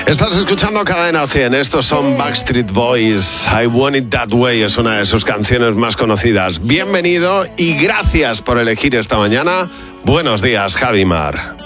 Estás escuchando Cadena 100. Estos son Backstreet Boys. I Want It That Way es una de sus canciones más conocidas. Bienvenido y gracias por elegir esta mañana. Buenos días, Javi Mar.